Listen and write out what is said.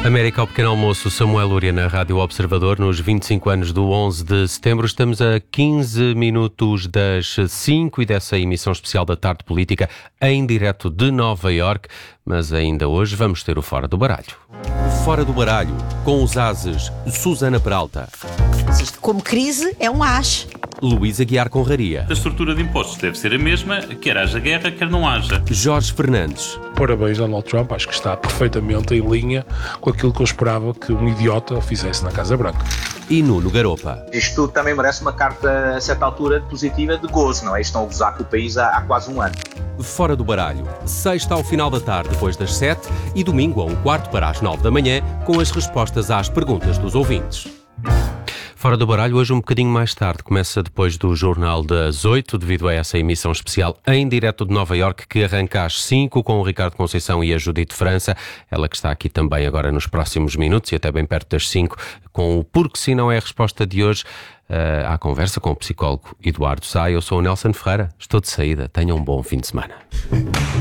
América ao pequeno almoço, Samuel Lúria na Rádio Observador, nos 25 anos do 11 de setembro. Estamos a 15 minutos das 5 e dessa emissão especial da Tarde Política em direto de Nova Iorque, mas ainda hoje vamos ter o Fora do Baralho. Fora do Baralho, com os ases Susana Peralta. Isto, como crise, é um as. Luísa Guiar Conraria. A estrutura de impostos deve ser a mesma, quer haja guerra, quer não haja. Jorge Fernandes. Parabéns, Donald Trump. Acho que está perfeitamente em linha com aquilo que eu esperava que um idiota fizesse na Casa Branca. E Nuno Garopa. Isto também merece uma carta, a certa altura, positiva de gozo, não é? Estão a gozar com o país há quase um ano. Fora do Baralho. Sexta ao final da tarde, depois das 7 e domingo a 1:15 para as 9 da manhã, com as respostas às perguntas dos ouvintes. Fora do Baralho, hoje um bocadinho mais tarde, começa depois do Jornal das 8, devido a essa emissão especial em direto de Nova Iorque, que arranca às 5 com o Ricardo Conceição e a Judite França, ela que está aqui também agora nos próximos minutos e até bem perto das 5, com o Porque Se Não É a Resposta de hoje, à conversa com o psicólogo Eduardo Sá. Eu sou o Nelson Ferreira, estou de saída, tenham um bom fim de semana.